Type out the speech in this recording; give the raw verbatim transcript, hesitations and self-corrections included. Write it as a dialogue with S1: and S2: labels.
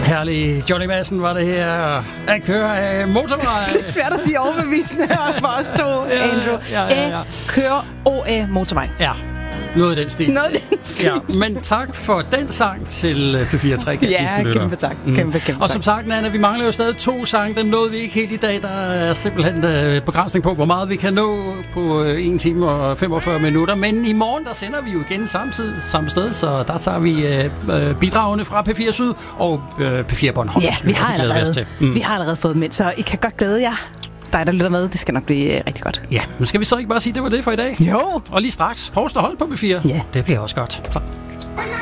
S1: Herlig. Johnny Madsen var det her. At køre af motorvej.
S2: Det er svært at sige overbevisende for os to, Andrew.
S1: Ja, ja, ja.
S2: Æ, køre O A motorvej.
S1: Ja. Noget af den stil.
S2: Noget af den stil.
S1: Ja, men tak for den sang til P fire tre.
S2: Ja, kæmpe tak. Kæmpe, kæmpe
S1: Og som sagt, Nanna, vi mangler jo stadig to sange. Dem nåede vi ikke helt i dag. Der er simpelthen uh, begrænsning på, hvor meget vi kan nå på uh, en time og femogfyrre minutter. Men i morgen, der sender vi jo igen samtidig, samme sted. Så der tager vi uh, bidragene fra P fire Syd og uh, P fire Bornholm.
S2: Ja, vi har, allerede, mm. vi har allerede fået dem ind, så I kan godt glæde jer. Dig, der lytter med, det skal nok blive uh, rigtig godt.
S1: Ja, men skal vi så ikke bare sige, det var det for i dag?
S2: Jo.
S1: Og lige straks, Provst og Holt på P fire.
S2: Ja.
S1: Det bliver også godt. Så.